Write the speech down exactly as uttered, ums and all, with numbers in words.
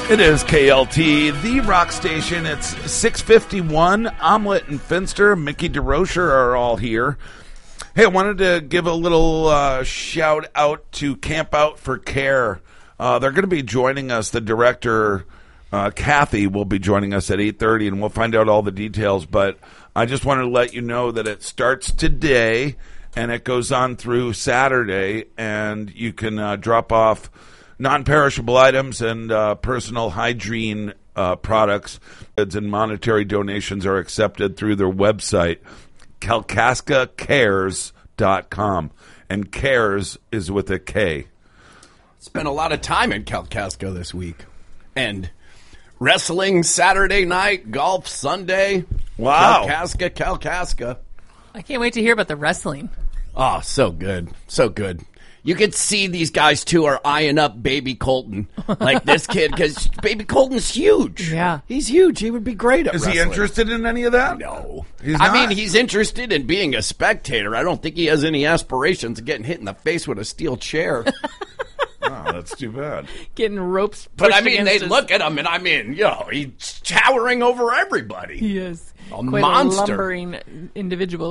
It is K L T, the rock station. It's six fifty-one. Omelette and Finster, Mickey DeRocher are all here. Hey, I wanted to give a little uh, shout out to Camp Out for Care. Uh, they're going to be joining us. The director, uh, Kathy, will be joining us at eight thirty, and we'll find out all the details. But I just wanted to let you know that it starts today, and it goes on through Saturday, and you can uh, drop off non-perishable items and uh, personal hygiene uh, products, and monetary donations are accepted through their website, Kalkaska Cares dot com. And CARES is with a K. Spent a lot of time in Kalkaska this week. And wrestling Saturday night, golf Sunday. Wow. Kalkaska, Kalkaska. I can't wait to hear about the wrestling. Oh, so good. So good. You could see these guys, too, are eyeing up Baby Colton. Like this kid, because Baby Colton's huge. Yeah. He's huge. He would be great at Is wrestling. he interested in any of that? No. He's I not? mean, he's interested in being a spectator. I don't think he has any aspirations of getting hit in the face with a steel chair. Oh, that's too bad. Getting ropes pushed But, I mean, they against his- look at him, and I mean, you know, he's towering over everybody. He is A quite monster. a lumbering individual.